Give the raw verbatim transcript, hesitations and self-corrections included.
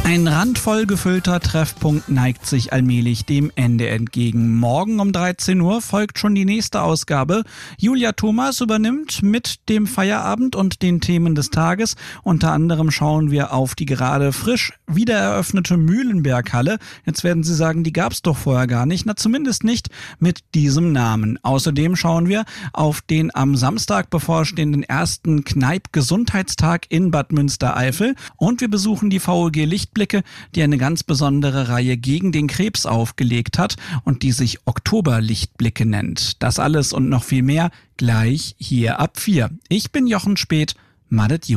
Ein randvoll gefüllter Treffpunkt neigt sich allmählich dem Ende entgegen. Morgen um dreizehn Uhr folgt schon die nächste Ausgabe. Julia Thomas übernimmt mit dem Feierabend und den Themen des Tages. Unter anderem schauen wir auf die gerade frisch wiedereröffnete Mühlenberghalle. Jetzt werden Sie sagen, die gab's doch vorher gar nicht. Na, zumindest nicht mit diesem Namen. Außerdem schauen wir auf den am Samstag bevorstehenden ersten Kneipp-Gesundheitstag in Bad Münstereifel. Und wir besuchen die V O G Lichtblicke, die eine ganz besondere Reihe gegen den Krebs aufgelegt hat und die sich Oktoberlichtblicke nennt. Das alles und noch viel mehr gleich hier ab vier. Ich bin Jochen Späth. Madet Ju.